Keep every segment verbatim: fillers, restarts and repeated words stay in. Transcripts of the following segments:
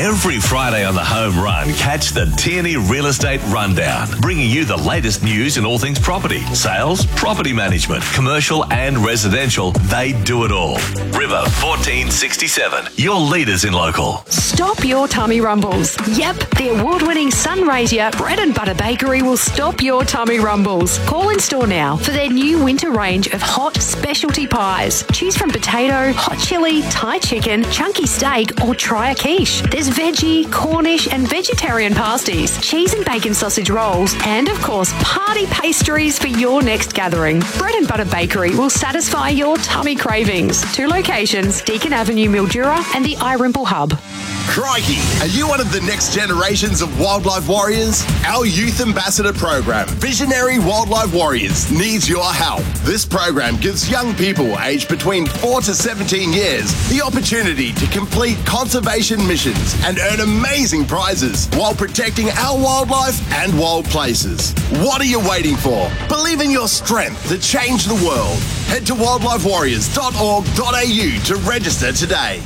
Every Friday on the Home Run, catch the Tierney Real Estate Rundown, bringing you the latest news in all things property, sales, property management, commercial and residential. They do it all. River fourteen sixty-seven, your leaders in local. Stop your tummy rumbles. Yep, the award-winning Sunraysia Bread and Butter Bakery will stop your tummy rumbles. Call in store now for their new winter range of hot specialty pies. Choose from potato, hot chili, Thai chicken, chunky steak, or try a quiche. There's veggie, Cornish and vegetarian pasties, cheese and bacon sausage rolls, and of course party pastries for your next gathering. Bread and Butter Bakery will satisfy your tummy cravings. Two locations, Deakin Avenue, Mildura and the iRimple Hub. Crikey, are you one of the next generations of wildlife warriors? Our Youth Ambassador program, Visionary Wildlife Warriors, needs your help. This program gives young people aged between four to seventeen years the opportunity to complete conservation missions and earn amazing prizes while protecting our wildlife and wild places. What are you waiting for? Believe in your strength to change the world. Head to wildlife warriors dot org dot a u to register today.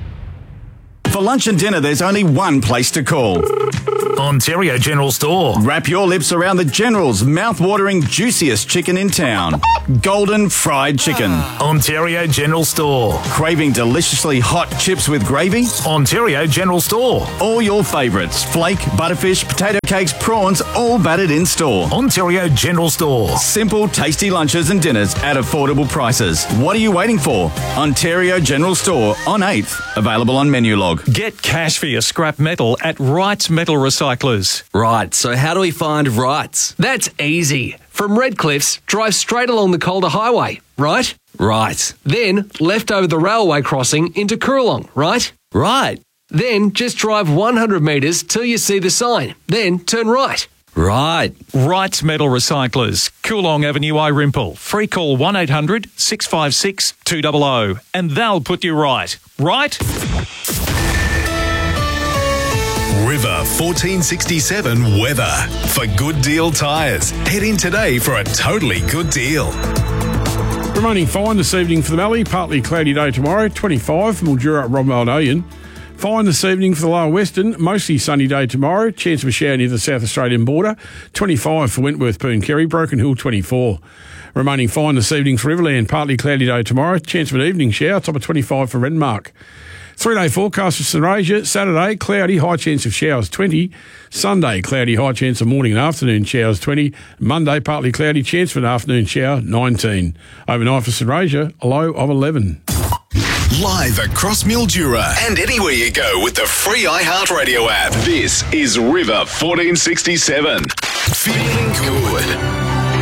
For lunch and dinner, there's only one place to call. Ontario General Store. Wrap your lips around the General's mouth-watering, juiciest chicken in town. Golden fried chicken. Ontario General Store. Craving deliciously hot chips with gravy? Ontario General Store. All your favourites. Flake, butterfish, potato cakes, prawns, all battered in store. Ontario General Store. Simple, tasty lunches and dinners at affordable prices. What are you waiting for? Ontario General Store on eighth. Available on menu log. Get cash for your scrap metal at Wrights Metal Recyclers. Right, so how do we find Wrights? That's easy. From Redcliffs, drive straight along the Calder Highway, right? Right. Then left over the railway crossing into Coorong, right? Right. Then just drive one hundred metres till you see the sign. Then turn right. Right. Wrights Metal Recyclers, Coorong Avenue, iRimple. Free call one eight hundred six five six two zero zero and they'll put you right. Right? River fourteen sixty-seven weather. For Good Deal Tyres, head in today for a totally good deal. Remaining fine this evening for the Mallee. Partly cloudy day tomorrow. twenty-five for Mildura, Romaldalian. Fine this evening for the Lower Western. Mostly sunny day tomorrow. Chance of a shower near the South Australian border. twenty-five for Wentworth, Pooncarie. Broken Hill, twenty-four. Remaining fine this evening for Riverland. Partly cloudy day tomorrow. Chance of an evening shower. Top of twenty-five for Renmark. Three-day forecast for Sunraysia. Saturday, cloudy, high chance of showers, twenty. Sunday, cloudy, high chance of morning and afternoon showers, twenty. Monday, partly cloudy, chance for an afternoon shower, nineteen. Overnight for Sunraysia, a low of eleven. Live across Mildura and anywhere you go with the free iHeartRadio app. This is River fourteen sixty-seven. Feeling good.